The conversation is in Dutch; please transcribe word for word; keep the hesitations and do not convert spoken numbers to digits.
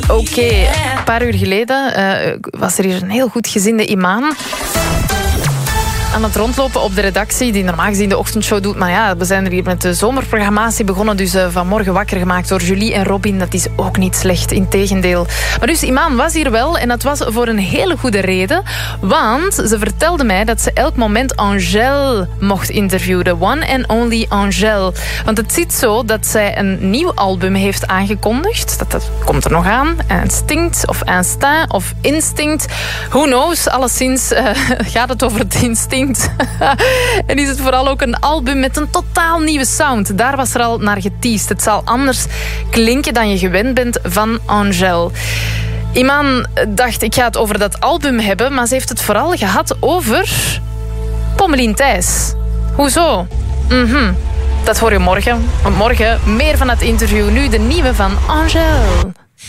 Oké, okay. Een paar uur geleden uh, was er hier een heel goed gezinde imam aan het rondlopen op de redactie, die normaal gezien de ochtendshow doet. Maar ja, we zijn er hier met de zomerprogrammatie begonnen, dus uh, vanmorgen wakker gemaakt door Julie en Robin. Dat is ook niet slecht, integendeel. Maar dus, Iman was hier wel en dat was voor een hele goede reden. Want ze vertelde mij dat ze elk moment Angèle mocht interviewen. The one and only Angèle. Want het zit zo dat zij een nieuw album heeft aangekondigd. Dat, dat komt er nog aan. Instinct of Instinct of Instinct. Who knows? Alleszins uh, gaat het over het instinct. En is het vooral ook een album met een totaal nieuwe sound. Daar was er al naar geteased. Het zal anders klinken dan je gewend bent van Angèle. Iman dacht, ik ga het over dat album hebben, maar ze heeft het vooral gehad over Pommelien Thijs. Hoezo? Mhm. Dat hoor je morgen. Morgen meer van het interview. Nu de nieuwe van Angèle.